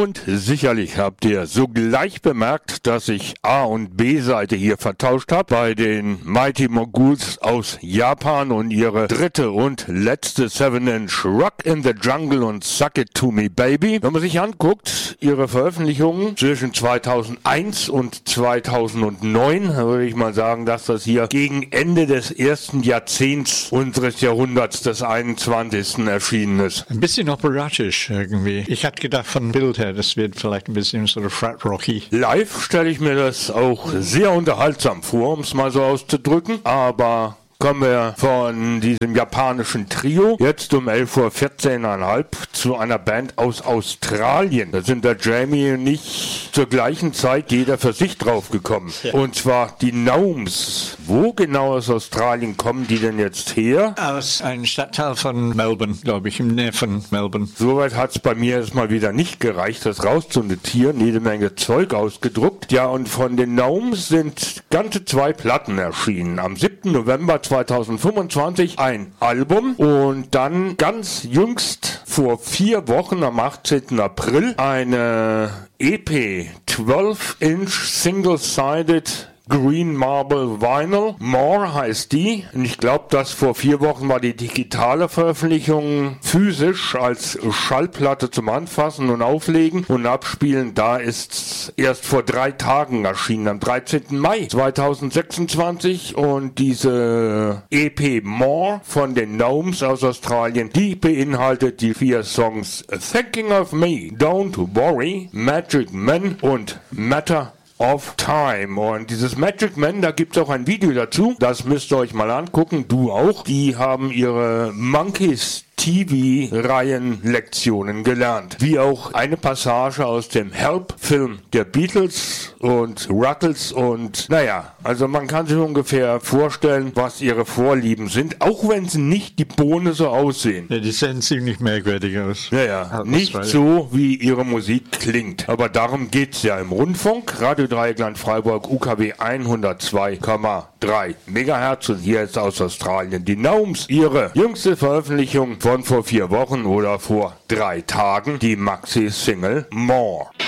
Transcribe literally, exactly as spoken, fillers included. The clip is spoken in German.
Und sicherlich habt ihr sogleich bemerkt, dass ich A- und B-Seite hier vertauscht habe bei den Mighty Moguls aus Japan und ihre dritte und letzte seven inch Rock in the Jungle und Suck It To Me Baby. Wenn man sich anguckt, ihre Veröffentlichungen zwischen zweitausendeins und zweitausendneun, würde ich mal sagen, dass das hier gegen Ende des ersten Jahrzehnts unseres Jahrhunderts, des einundzwanzigsten erschienen ist. Ein bisschen operatisch irgendwie. Ich hatte gedacht von Bild her, das wird vielleicht ein bisschen so Frat Rocky. Live stelle ich mir das auch sehr unterhaltsam vor, um es mal so auszudrücken, aber kommen wir von diesem japanischen Trio jetzt um elf Uhr vierzehn Uhr fünfundvierzig zu einer Band aus Australien. Da sind der Jamie und ich zur gleichen Zeit jeder für sich draufgekommen. Ja. Und zwar die Gnomes. Wo genau aus Australien kommen die denn jetzt her? Aus einem Stadtteil von Melbourne, glaube ich, im Nähe von Melbourne. Soweit hat es bei mir erstmal wieder nicht gereicht, das rauszunotieren. Jede Menge Zeug ausgedruckt. Ja, und von den Gnomes sind ganze zwei Platten erschienen. Am siebten November zweitausendfünfundzwanzig ein Album und dann ganz jüngst vor vier Wochen am achtzehnten April eine E P, zwölf inch Single-Sided Green Marble Vinyl. More heißt die. Und ich glaube, dass vor vier Wochen war die digitale Veröffentlichung physisch als Schallplatte zum Anfassen und Auflegen und Abspielen. Da ist erst vor drei Tagen erschienen, am dreizehnten Mai zweitausendsechsundzwanzig. Und diese E P More von den Gnomes aus Australien, die beinhaltet die vier Songs Thinking of Me, Don't Worry, Magic Man und Matter of Time. Und dieses Magic Man, da gibt's auch ein Video dazu. Das müsst ihr euch mal angucken. Du auch. Die haben ihre Monkeys T V-Reihen-Lektionen gelernt. Wie auch eine Passage aus dem Help-Film der Beatles und Ruggles und naja, also man kann sich ungefähr vorstellen, was ihre Vorlieben sind, auch wenn sie nicht die Bohne so aussehen. Ja, die sehen ziemlich merkwürdig aus. Naja, nicht so, wie ihre Musik klingt. Aber darum geht's ja im Rundfunk. Radio Dreieckland Freiburg, U K W hundertzwei Komma drei Megahertz und hier ist aus Australien die Gnomes. Ihre jüngste Veröffentlichung von vor vier Wochen oder vor drei Tagen, die Maxi-Single More.